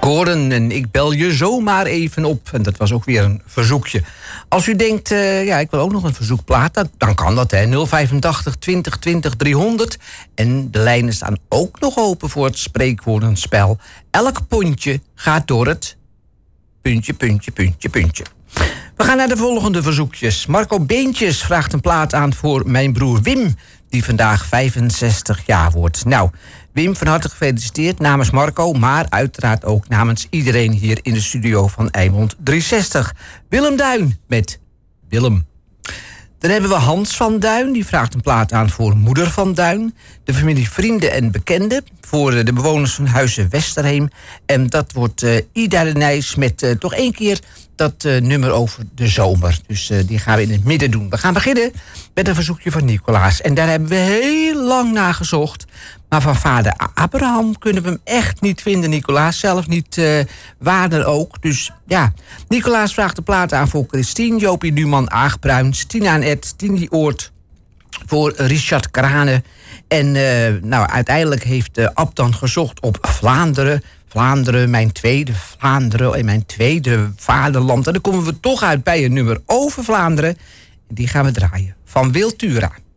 horen. En ik bel je zomaar even op. En dat was ook weer een verzoekje. Als u denkt, ik wil ook nog een verzoekplaat, dan kan dat, hè. 085 20 20 300. En de lijnen staan ook nog open voor het spreekwoordenspel. Elk pontje gaat door het puntje, puntje, puntje, puntje. We gaan naar de volgende verzoekjes. Marco Beentjes vraagt een plaat aan voor mijn broer Wim, die vandaag 65 jaar wordt. Nou, Wim, van harte gefeliciteerd namens Marco, maar uiteraard ook namens iedereen hier in de studio van Eimond 360. Willem Duin met Willem. Dan hebben we Hans van Duin, die vraagt een plaat aan voor moeder van Duin. De familie, vrienden en bekenden voor de bewoners van Huizen Westerheem. En dat wordt Ida de Nijs met toch één keer dat nummer over de zomer. Dus die gaan we in het midden doen. We gaan beginnen met een verzoekje van Nicolaas. En daar hebben we heel lang naar gezocht. Maar van vader Abraham kunnen we hem echt niet vinden. Nicolaas zelf niet, Waarder ook. Dus ja, Nicolaas vraagt de plaat aan voor Christine, Jopie Numan, Aag Bruins, Tina en Ed, Tini Oort, voor Richard Krane. En uiteindelijk heeft Ab dan gezocht op Vlaanderen. Vlaanderen, mijn tweede Vlaanderen en mijn tweede vaderland. En dan komen we toch uit bij een nummer over Vlaanderen. Die gaan we draaien. Van Wiltura.